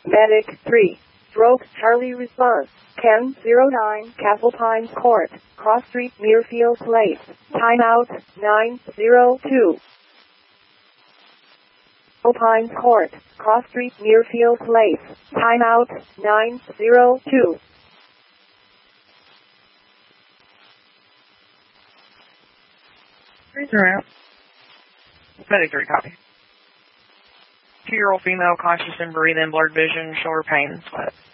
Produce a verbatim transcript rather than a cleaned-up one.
Medic three. Stroke Charlie response. ten oh nine Castle Pines Court. Cross Street, Muirfield Place. Timeout nine oh two. Pines Court. Cross Street, Muirfield Place. Timeout nine oh two. Freezer out. Medic three, copy. Two-year-old female, conscious and breathing, blurred vision, shoulder pain, sweat.